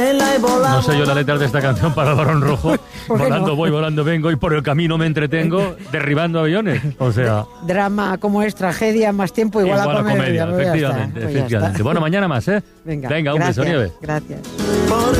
vuela y volamos. No sé yo la letra de esta canción para el Barón Rojo. Volando no? voy, volando vengo y por el camino me entretengo derribando aviones. O sea... Drama, como es tragedia, más tiempo igual a comedia. Pues ya está, efectivamente. pues ya está. Bueno, mañana más, ¿eh? Venga, un beso, gracias, Nieves. gracias.